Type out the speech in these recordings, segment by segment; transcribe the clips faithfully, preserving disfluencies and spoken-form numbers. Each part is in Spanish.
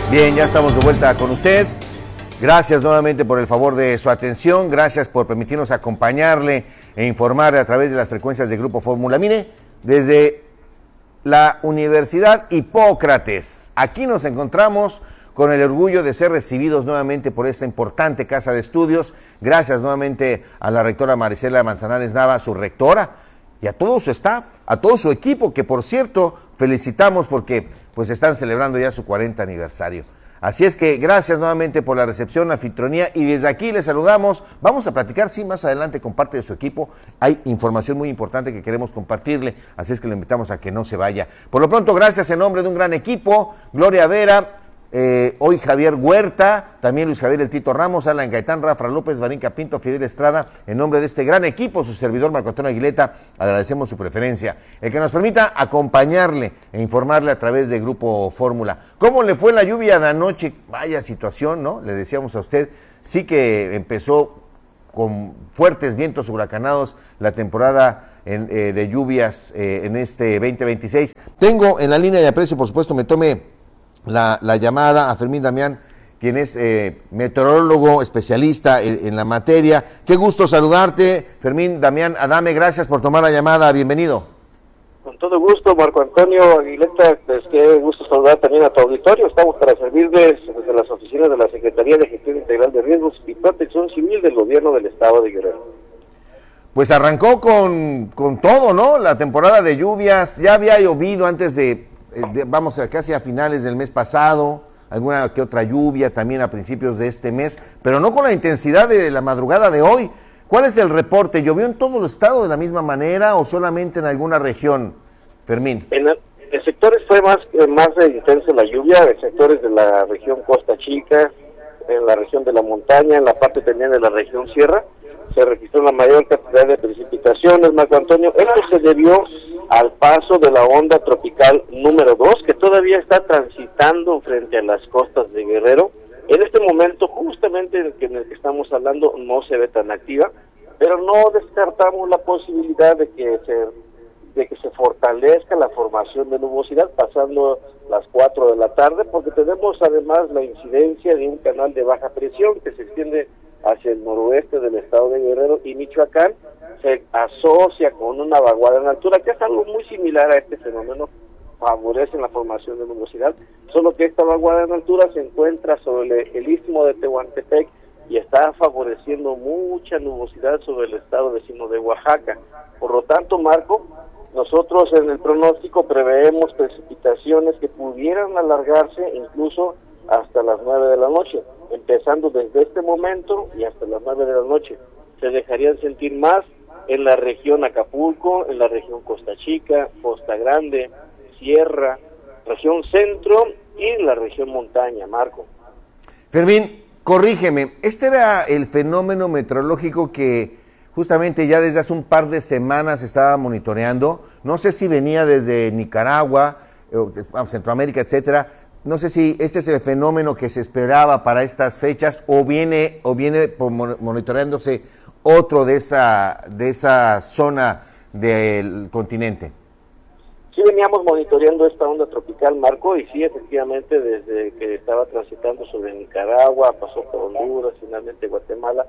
Bien, ya estamos de vuelta con usted. Gracias nuevamente por el favor de su atención. Gracias por permitirnos acompañarle e informarle a través de las frecuencias de Grupo Fórmula. Mire, desde la Universidad Hipócrates, aquí nos encontramos con el orgullo de ser recibidos nuevamente por esta importante casa de estudios. Gracias nuevamente a la rectora Marisela Manzanares Nava, su rectora, y a todo su staff, a todo su equipo, que por cierto felicitamos porque pues están celebrando ya su cuarenta aniversario. Así es que gracias nuevamente por la recepción, la anfitrionía, y desde aquí les saludamos. Vamos a platicar, sí, más adelante con parte de su equipo. Hay información muy importante que queremos compartirle, así es que lo invitamos a que no se vaya. Por lo pronto, gracias en nombre de un gran equipo, Gloria Vera, Eh, hoy Javier Huerta, también Luis Javier El Tito Ramos, Alan Gaitán, Rafa López, Varinca Pinto, Fidel Estrada, en nombre de este gran equipo, su servidor Marco Antonio Aguileta, agradecemos su preferencia, el que nos permita acompañarle e informarle a través de Grupo Fórmula. ¿Cómo le fue la lluvia de anoche? Vaya situación, ¿no? Le decíamos a usted, sí que empezó con fuertes vientos huracanados la temporada en, eh, de lluvias eh, en este veinte veintiséis. Tengo en la línea de aprecio, por supuesto, me tome La, la llamada a Fermín Damián, quien es eh, meteorólogo, especialista en, en la materia. Qué gusto saludarte, Fermín Damián Adame, gracias por tomar la llamada, bienvenido. Con todo gusto, Marco Antonio Aguileta, pues qué gusto saludar también a tu auditorio. Estamos para servirles desde las oficinas de la Secretaría de Gestión Integral de Riesgos y Protección Civil del Gobierno del Estado de Guerrero. Pues arrancó con, con todo, ¿no? La temporada de lluvias, ya había llovido antes de... De, vamos a casi a finales del mes pasado, alguna que otra lluvia también a principios de este mes, pero no con la intensidad de la madrugada de hoy. ¿Cuál es el reporte? ¿Llovió en todo el estado de la misma manera o solamente en alguna región, Fermín? En, el, en sectores fue más, más intensa la lluvia, en sectores de la región Costa Chica, en la región de la montaña, en la parte también de la región Sierra, se registró la mayor cantidad de precipitaciones, Marco Antonio. Esto se debió al paso de la onda tropical número dos, que todavía está transitando frente a las costas de Guerrero. En este momento, justamente en el que, en el que estamos hablando, no se ve tan activa, pero no descartamos la posibilidad de que se de que se fortalezca la formación de nubosidad pasando las cuatro de la tarde, porque tenemos además la incidencia de un canal de baja presión que se extiende hacia el noroeste del estado de Guerrero y Michoacán, se asocia con una vaguada en altura, que es algo muy similar a este fenómeno, favorece la formación de nubosidad, solo que esta vaguada en altura se encuentra sobre el, el istmo de Tehuantepec y está favoreciendo mucha nubosidad sobre el estado vecino de Oaxaca. Por lo tanto, Marco, nosotros en el pronóstico preveemos precipitaciones que pudieran alargarse incluso hasta las nueve de la noche, empezando desde este momento y hasta las nueve de la noche. Se dejarían sentir más en la región Acapulco, en la región Costa Chica, Costa Grande, Sierra, región centro y en la región montaña, Marco. Fermín, corrígeme, este era el fenómeno meteorológico que justamente ya desde hace un par de semanas estaba monitoreando. No sé si venía desde Nicaragua, Centroamérica, etcétera. No sé si este es el fenómeno que se esperaba para estas fechas o viene o viene monitoreándose otro de esa de esa zona del continente. Sí veníamos monitoreando esta onda tropical, Marco, y sí, efectivamente, desde que estaba transitando sobre Nicaragua, pasó por Honduras, finalmente Guatemala,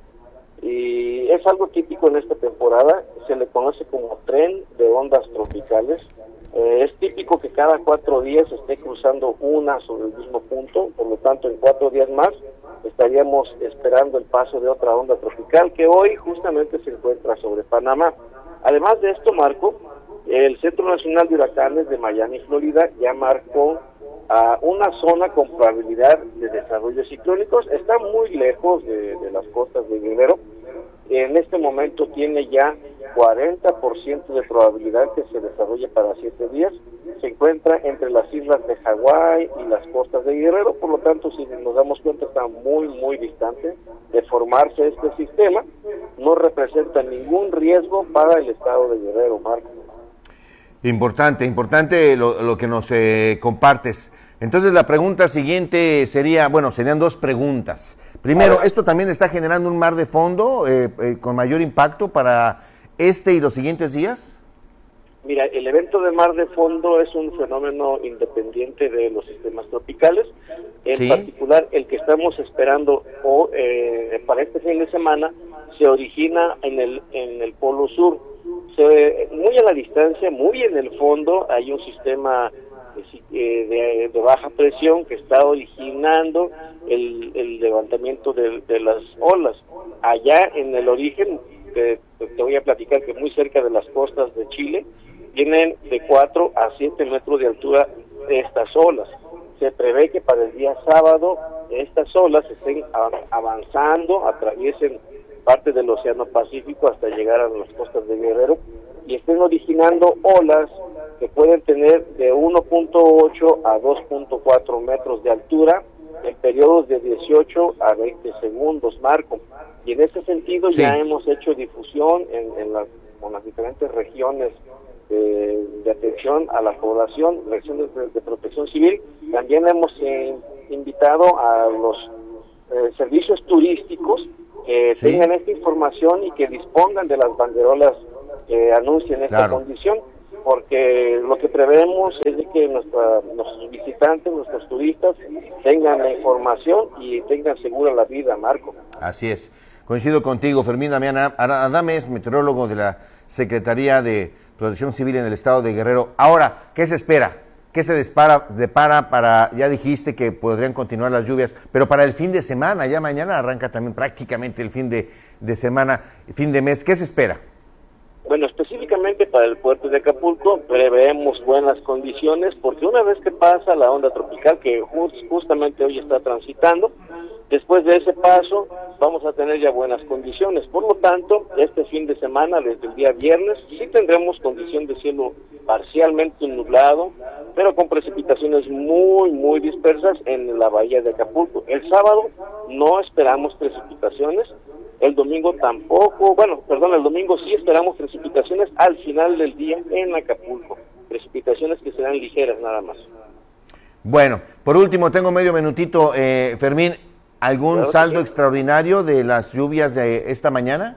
y es algo típico en esta temporada, se le conoce como tren de ondas tropicales. Eh, es típico que cada cuatro días esté cruzando una sobre el mismo punto, por lo tanto en cuatro días más estaríamos esperando el paso de otra onda tropical que hoy justamente se encuentra sobre Panamá. Además de esto, Marco, el Centro Nacional de Huracanes de Miami, Florida, ya marcó a una zona con probabilidad de desarrollo ciclónicos. Está muy lejos de, de las costas de Guerrero. En este momento tiene ya cuarenta por ciento de probabilidad que se desarrolle para siete días. Se encuentra entre las islas de Hawái y las costas de Guerrero, por lo tanto, si nos damos cuenta, está muy, muy distante de formarse este sistema. No representa ningún riesgo para el estado de Guerrero, Marco. Importante, importante lo, lo que nos eh, compartes. Entonces la pregunta siguiente sería, bueno, serían dos preguntas. Primero, ¿esto también está generando un mar de fondo eh, eh, con mayor impacto para este y los siguientes días? Mira, el evento de mar de fondo es un fenómeno independiente de los sistemas tropicales. En en particular el que estamos esperando o, eh, para este fin de semana se origina en el en el polo sur. Se, muy a la distancia, muy en el fondo, hay un sistema eh, de, de baja presión que está originando el, el levantamiento de, de las olas. Allá en el origen, te, te voy a platicar que muy cerca de las costas de Chile, vienen de cuatro a siete metros de altura de estas olas. Se prevé que para el día sábado estas olas estén avanzando, atraviesen parte del Océano Pacífico hasta llegar a las costas de Guerrero y estén originando olas que pueden tener de uno punto ocho a dos punto cuatro metros de altura en periodos de dieciocho a veinte segundos, Marco. Y en ese sentido sí. ya hemos hecho difusión en, en las, con las diferentes regiones de, de atención a la población, regiones de, de protección civil. También hemos eh, invitado a los eh, servicios turísticos que sí. tengan esta información y que dispongan de las banderolas que anuncien esta claro. condición, porque lo que prevemos es de que nuestra, nuestros visitantes, nuestros turistas tengan la información y tengan segura la vida, Marco. Así es. Coincido contigo, Fermín Damián Adame es meteorólogo de la Secretaría de Protección Civil en el estado de Guerrero. Ahora, ¿qué se espera? ¿Qué se depara, depara para, ya dijiste que podrían continuar las lluvias, pero para el fin de semana, ya mañana arranca también prácticamente el fin de, de semana, fin de mes, ¿qué se espera? Bueno, específicamente para el puerto de Acapulco preveemos buenas condiciones porque una vez que pasa la onda tropical que just, justamente hoy está transitando, después de ese paso vamos a tener ya buenas condiciones. Por lo tanto, este fin de semana, desde el día viernes, sí tendremos condición de cielo parcialmente nublado, pero con precipitaciones muy, muy dispersas en la bahía de Acapulco. El sábado no esperamos precipitaciones. El domingo tampoco, bueno, perdón, el domingo sí esperamos precipitaciones al final del día en Acapulco. Precipitaciones que serán ligeras nada más. Bueno, por último, tengo medio minutito, eh, Fermín, ¿algún claro saldo sí. extraordinario de las lluvias de esta mañana?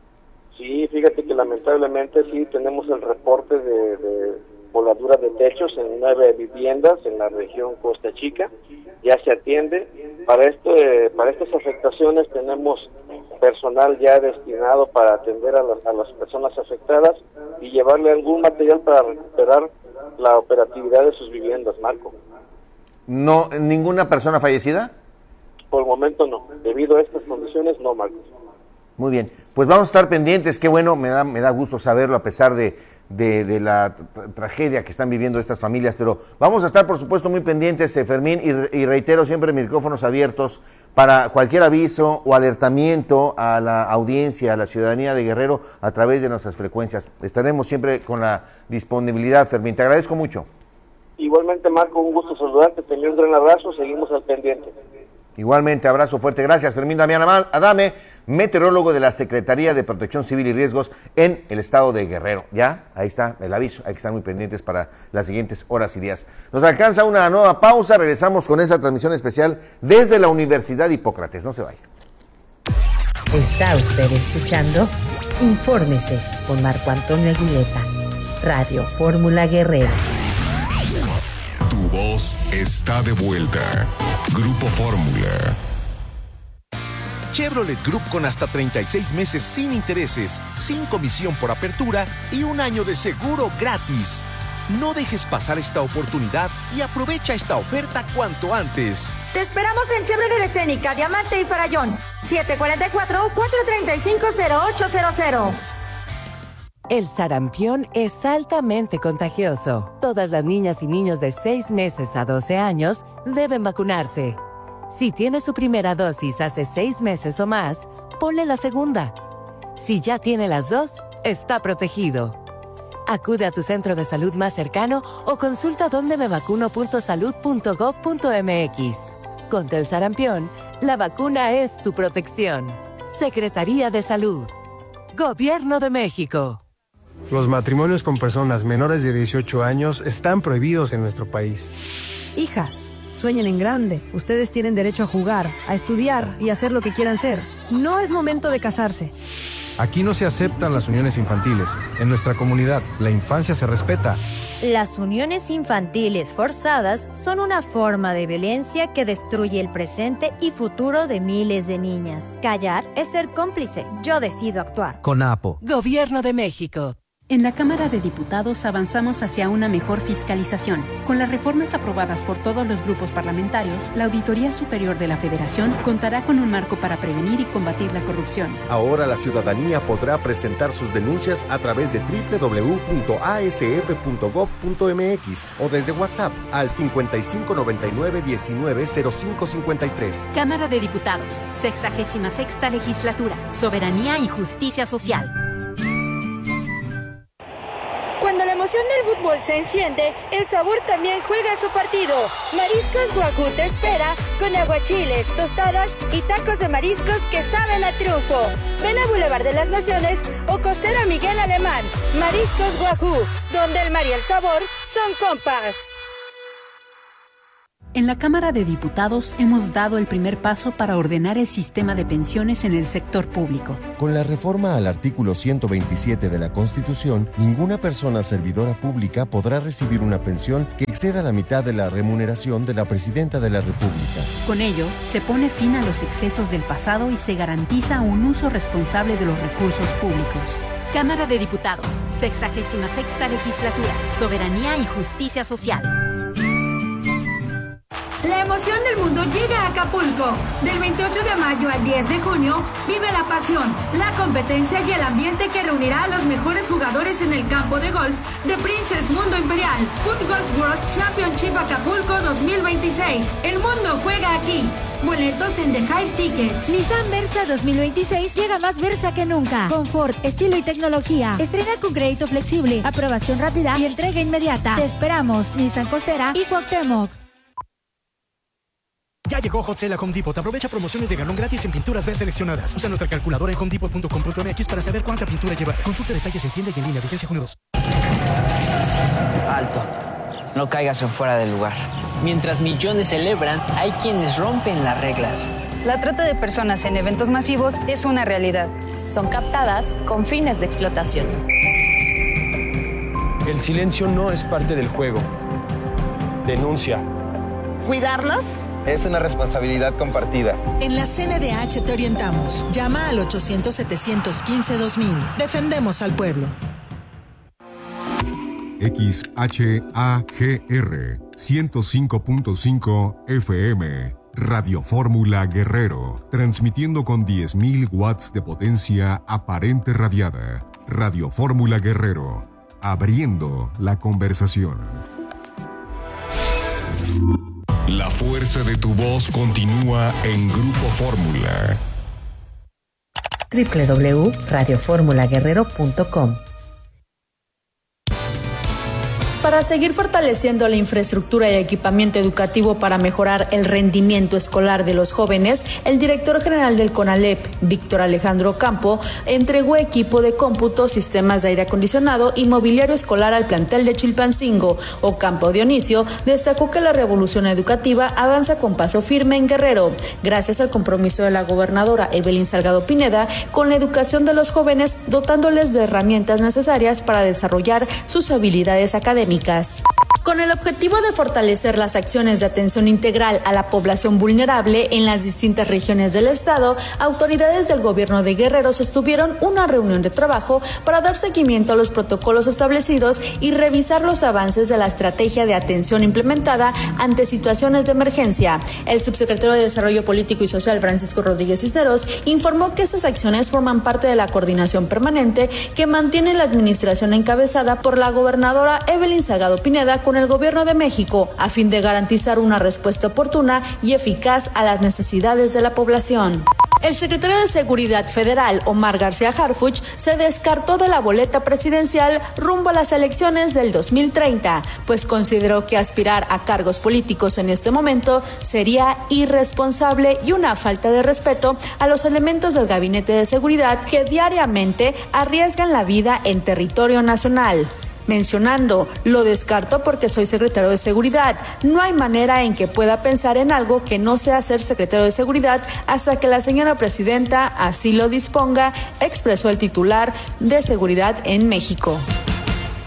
Sí, fíjate que lamentablemente sí tenemos el reporte de, de voladura de techos en nueve viviendas en la región Costa Chica. Ya se atiende. Para esto, eh, para estas afectaciones tenemos personal ya destinado para atender a las, a las personas afectadas y llevarle algún material para recuperar la operatividad de sus viviendas, Marco. ¿No, ninguna persona fallecida? Por el momento no. Debido a estas condiciones, no, Marco. Muy bien, pues vamos a estar pendientes, qué bueno, me da, me da gusto saberlo a pesar de, de, de la tragedia que están viviendo estas familias, pero vamos a estar por supuesto muy pendientes, eh, Fermín, y, y reitero siempre micrófonos abiertos para cualquier aviso o alertamiento a la audiencia, a la ciudadanía de Guerrero a través de nuestras frecuencias. Estaremos siempre con la disponibilidad, Fermín, te agradezco mucho. Igualmente, Marco, un gusto saludarte, te envío un gran abrazo, seguimos al pendiente. Igualmente, abrazo fuerte. Gracias, Fermín Damián Adame, meteorólogo de la Secretaría de Protección Civil y Riesgos en el estado de Guerrero. Ya, ahí está el aviso. Hay que estar muy pendientes para las siguientes horas y días. Nos alcanza una nueva pausa. Regresamos con esa transmisión especial desde la Universidad Hipócrates. No se vaya. Está usted escuchando Infórmese con Marco Antonio Aguileta, Radio Fórmula Guerrero. Tu voz está de vuelta. Grupo Fórmula. Chevrolet Group con hasta treinta y seis meses sin intereses, sin comisión por apertura y un año de seguro gratis. No dejes pasar esta oportunidad y aprovecha esta oferta cuanto antes. Te esperamos en Chevrolet Escénica, Diamante y Farallón. siete cuatro cuatro, cuatro tres cinco, cero ocho cero cero. El sarampión es altamente contagioso. Todas las niñas y niños de seis meses a doce años deben vacunarse. Si tiene su primera dosis hace seis meses o más, ponle la segunda. Si ya tiene las dos, está protegido. Acude a tu centro de salud más cercano o consulta donde me vacuno punto salud punto gob punto mx. Contra el sarampión, la vacuna es tu protección. Secretaría de Salud. Gobierno de México. Los matrimonios con personas menores de dieciocho años están prohibidos en nuestro país. Hijas, sueñen en grande. Ustedes tienen derecho a jugar, a estudiar y a hacer lo que quieran ser. No es momento de casarse. Aquí no se aceptan las uniones infantiles. En nuestra comunidad, la infancia se respeta. Las uniones infantiles forzadas son una forma de violencia que destruye el presente y futuro de miles de niñas. Callar es ser cómplice. Yo decido actuar. CONAPO. Gobierno de México. En la Cámara de Diputados avanzamos hacia una mejor fiscalización. Con las reformas aprobadas por todos los grupos parlamentarios, la Auditoría Superior de la Federación contará con un marco para prevenir y combatir la corrupción. Ahora la ciudadanía podrá presentar sus denuncias a través de doble u doble u doble u punto a s f punto gob punto m x o desde WhatsApp al cincuenta y cinco noventa y nueve diecinueve cero cinco cincuenta y tres. Cámara de Diputados, sexagésima sexta legislatura, soberanía y justicia social. Cuando la emoción del fútbol se enciende, el sabor también juega su partido. Mariscos Wagyu te espera con aguachiles, tostadas y tacos de mariscos que saben a triunfo. Ven a Boulevard de las Naciones o Costera Miguel Alemán. Mariscos Wagyu, donde el mar y el sabor son compas. En la Cámara de Diputados hemos dado el primer paso para ordenar el sistema de pensiones en el sector público. Con la reforma al artículo ciento veintisiete de la Constitución, ninguna persona servidora pública podrá recibir una pensión que exceda la mitad de la remuneración de la Presidenta de la República. Con ello, se pone fin a los excesos del pasado y se garantiza un uso responsable de los recursos públicos. Cámara de Diputados, sexagésima sexta legislatura, soberanía y justicia social. La emoción del mundo llega a Acapulco. Del veintiocho de mayo al diez de junio, vive la pasión, la competencia y el ambiente que reunirá a los mejores jugadores en el campo de golf de Princess Mundo Imperial. Foot Golf World Championship Acapulco dos mil veintiséis. El mundo juega aquí. Boletos en The Hype Tickets. Nissan Versa dos mil veintiséis llega más Versa que nunca. Confort, estilo y tecnología. Estrena con crédito flexible, aprobación rápida y entrega inmediata. Te esperamos. Nissan Costera y Cuauhtémoc. Ya llegó Hot Sale a Home Depot. Aprovecha promociones de galón gratis en pinturas ver seleccionadas. Usa nuestra calculadora en home depot punto com punto m x para saber cuánta pintura llevar. Consulta detalles en tienda y en línea. Vigencia junio dos. Alto. No caigas en fuera del lugar. Mientras millones celebran, hay quienes rompen las reglas. La trata de personas en eventos masivos es una realidad. Son captadas con fines de explotación. El silencio no es parte del juego. Denuncia. ¿Cuidarlos? Es una responsabilidad compartida. En la C N D H te orientamos. Llama al ochocientos, setecientos quince, dos mil. Defendemos al pueblo. X H A G R ciento cinco punto cinco F M. Radio Fórmula Guerrero. Transmitiendo con diez mil watts de potencia aparente radiada. Radio Fórmula Guerrero. Abriendo la conversación. La fuerza de tu voz continúa en Grupo Fórmula. doble u doble u doble u punto radio fórmula guerrero punto com. Para seguir fortaleciendo la infraestructura y equipamiento educativo para mejorar el rendimiento escolar de los jóvenes, el director general del CONALEP, Víctor Alejandro Campo, entregó equipo de cómputo, sistemas de aire acondicionado y mobiliario escolar al plantel de Chilpancingo. Ocampo Dionisio destacó que la revolución educativa avanza con paso firme en Guerrero, gracias al compromiso de la gobernadora Evelyn Salgado Pineda con la educación de los jóvenes, dotándoles de herramientas necesarias para desarrollar sus habilidades académicas. Con el objetivo de fortalecer las acciones de atención integral a la población vulnerable en las distintas regiones del estado, autoridades del gobierno de Guerrero sostuvieron una reunión de trabajo para dar seguimiento a los protocolos establecidos y revisar los avances de la estrategia de atención implementada ante situaciones de emergencia. El subsecretario de Desarrollo Político y Social, Francisco Rodríguez Cisneros, informó que esas acciones forman parte de la coordinación permanente que mantiene la administración encabezada por la gobernadora Evelyn Salgado Pineda con el Gobierno de México, a fin de garantizar una respuesta oportuna y eficaz a las necesidades de la población. El secretario de Seguridad Federal, Omar García Harfuch, se descartó de la boleta presidencial rumbo a las elecciones del dos mil treinta, pues consideró que aspirar a cargos políticos en este momento sería irresponsable y una falta de respeto a los elementos del Gabinete de Seguridad que diariamente arriesgan la vida en territorio nacional. mencionando: lo descarto porque soy secretario de Seguridad. No hay manera en que pueda pensar en algo que no sea ser secretario de Seguridad hasta que la señora presidenta así lo disponga, expresó el titular de Seguridad en México.